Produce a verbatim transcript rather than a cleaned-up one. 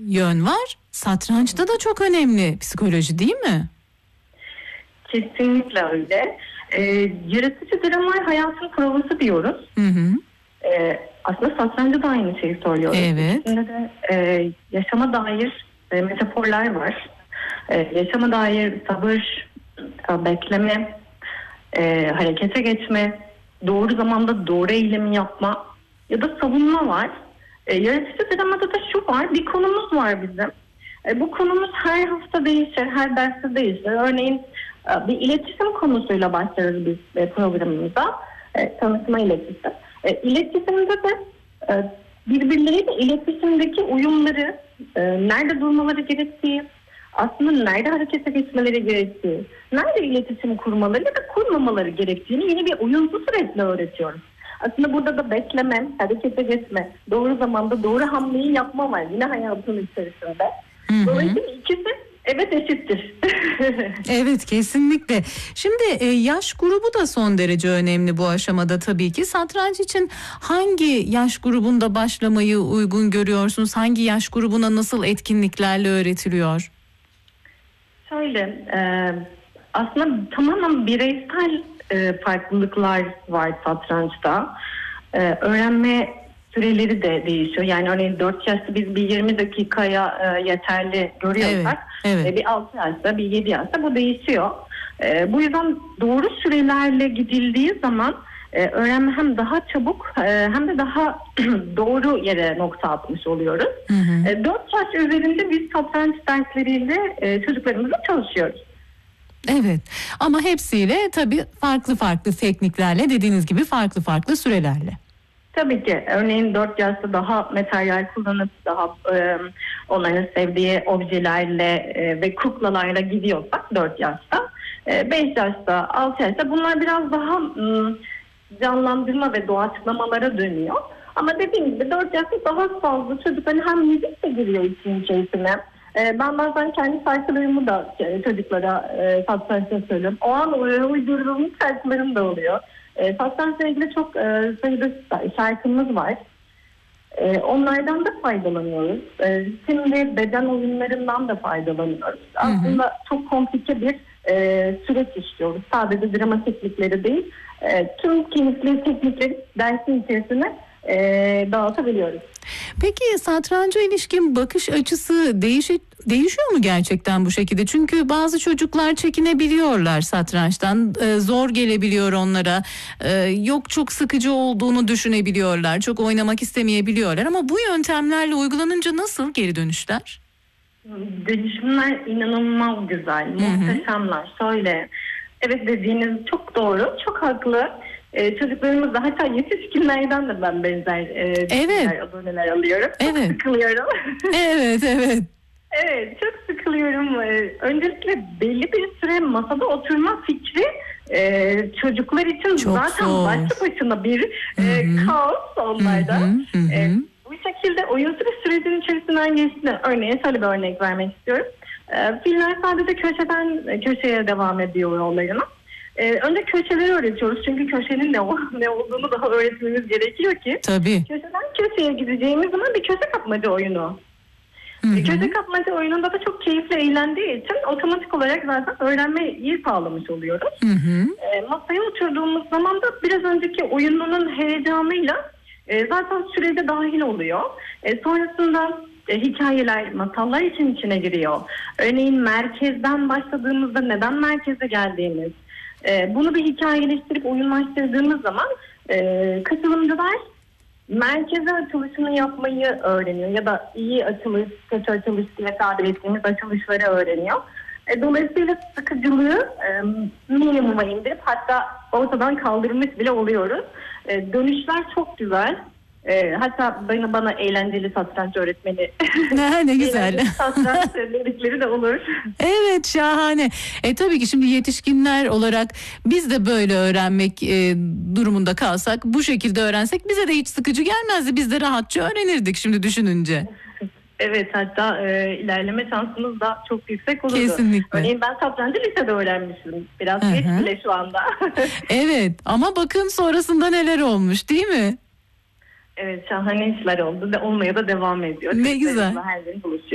yön var. Satrançta da çok önemli psikoloji, değil mi? Kesinlikle öyle. Ee, yaratıcı drama hayatın provası diyoruz. Hı hı. Ee, aslında satrancı da aynı şeyi söylüyoruz. Evet. İçinde de e, yaşama dair e, metaforlar var. E, yaşama dair sabır, e, bekleme, e, harekete geçme, doğru zamanda doğru eylemi yapma ya da savunma var. E, yaratıcı dramada da şu var, bir konumuz var bizim. E, bu konumuz her hafta değişir, her derste değişir. Örneğin e, bir iletişim konusuyla başlarız biz e, programımıza. E, tanışma iletişim. E, iletişimde de e, birbirleriyle iletişimdeki uyumları, e, nerede durmaları gerektiği, aslında nerede harekete geçmeleri gerektiği, nerede iletişim kurmaları ya da kurmamaları gerektiğini yeni bir uyumlu süreçle öğretiyoruz. Aslında burada da bekleme, harekete geçme, doğru zamanda doğru hamleyi yapma var yine hayatın içerisinde. Hı hı. Dolayısıyla ikisi evet eşittir. Evet, kesinlikle. Şimdi e, yaş grubu da son derece önemli bu aşamada tabii ki. Satranç için hangi yaş grubunda başlamayı uygun görüyorsunuz? Hangi yaş grubuna nasıl etkinliklerle öğretiliyor? Şöyle, e, aslında tamamen bireysel e, farklılıklar var satrançta. E, öğrenme süreleri de değişiyor. Yani örneğin dört yaşta biz bir yirmi dakikaya e, yeterli görüyorsak, evet, evet. E, bir altı yaşta, bir yedi yaşta bu değişiyor. E, bu yüzden doğru sürelerle gidildiği zaman e, öğrenme hem daha çabuk e, hem de daha doğru yere nokta atmış oluyoruz. Hı hı. E, dört yaş üzerinde biz satranç dersleriyle e, çocuklarımızla çalışıyoruz. Evet, ama hepsiyle tabii farklı farklı tekniklerle, dediğiniz gibi farklı farklı sürelerle. Tabii ki. Örneğin dört yaşta daha materyal kullanıp daha e, onların sevdiği objelerle e, ve kuklalarla gidiyorsak dört yaşta, e, beş yaşta, altı yaşta bunlar biraz daha m, canlandırma ve doğaçlamalara dönüyor. Ama dediğim gibi dört yaşta daha fazla çocukların hem müzik de giriyor için içerisine. E, ben bazen kendi şarkılarımı da çocuklara e, satrançta söylüyorum. O an uydurduğum şarkılarım da oluyor. E, satrançla ilgili çok e, sayıda şarkımız var. E, onlardan da faydalanıyoruz. E, şimdi beden oyunlarından da faydalanıyoruz. Hı hı. Aslında çok komplike bir e, süreç işliyoruz. Sadece drama teknikleri değil, e, tüm keyifli teknikleri dersin içerisine e, dağıtabiliyoruz. Peki satranca ilişkin bakış açısı değişi, değişiyor mu gerçekten bu şekilde? Çünkü bazı çocuklar çekinebiliyorlar satrançtan, e, zor gelebiliyor onlara, e, yok çok sıkıcı olduğunu düşünebiliyorlar, çok oynamak istemeyebiliyorlar ama bu yöntemlerle uygulanınca nasıl geri dönüşler? Dönüşümler inanılmaz güzel, muhteşemler. Şöyle, evet dediğiniz çok doğru, çok haklı. Ee, çocuklarımız da hatta yetişkinlerden de ben benzer e, evet. aboneler alıyorum. Çok evet. sıkılıyorum. evet, evet. Evet, çok sıkılıyorum. Ee, öncelikle belli bir süre masada oturma fikri e, çocuklar için çok zaten zor. Başlı başına bir e, kaos onlarda. Hı hı, hı. E, bu şekilde oyun süre sürecinin içerisinden geçtiğinde, örneğin şöyle bir örnek vermek istiyorum. E, filler sadece köşeden köşeye devam ediyor olayına. Ee, önce köşeleri öğretiyoruz çünkü köşenin ne, ne olduğunu daha öğretmemiz gerekiyor ki. Tabii. Köşeden köşeye gideceğimiz zaman bir köşe kapmaca oyunu. Hı hı. Köşe kapmaca oyununda da çok keyifli eğlendiği için otomatik olarak zaten öğrenmeyi sağlamış oluyoruz. Hı hı. E, masaya oturduğumuz zaman da biraz önceki oyununun heyecanıyla e, zaten sürece dahil oluyor. E, sonrasında e, hikayeler, masallar için içine giriyor. Örneğin merkezden başladığımızda neden merkeze geldiğimiz, Ee, bunu bir hikayeleştirip oyunlaştırdığımız zaman e, katılımcılar merkeze açılışını yapmayı öğreniyor ya da iyi açılış, kötü açılış diye tabir ettiğimiz açılışları öğreniyor. E, dolayısıyla sıkıcılığı e, minimuma indirip hatta ortadan kaldırmış bile oluyoruz. E, dönüşler çok güzel. E, hatta bana, bana eğlenceli satranç öğretmeni ne, ne güzel satranç dedikleri de olur. Evet, şahane. E tabii ki şimdi yetişkinler olarak biz de böyle öğrenmek e, durumunda kalsak, bu şekilde öğrensek bize de hiç sıkıcı gelmezdi. Biz de rahatça öğrenirdik şimdi düşününce. Evet, hatta e, ilerleme şansımız da çok yüksek olurdu. Kesinlikle. Örneğin ben satrancı lisede öğrenmişim. Biraz geç bile şu anda. Evet, ama bakın sonrasında neler olmuş, değil mi? Evet, şahane işler oldu ve olmaya da devam ediyor. Ne güzel. Her gün buluşuyor.